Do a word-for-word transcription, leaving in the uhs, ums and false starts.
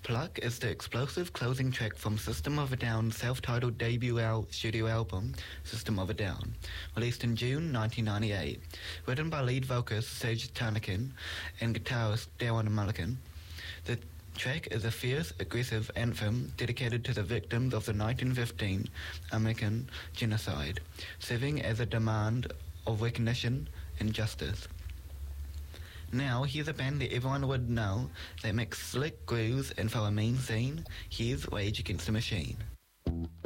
Pluck is the explosive closing track from System of a Down's self-titled debut al- studio album, System of a Down, released in June nineteen ninety-eight. Written by lead vocalist Serge Tankian and guitarist Darren Mulligan, the track is a fierce, aggressive anthem dedicated to the victims of the nineteen fifteen American genocide, serving as a demand of recognition and justice. Now, here's a band that everyone would know that makes slick grooves and for a mean scene. Here's Rage Against the Machine.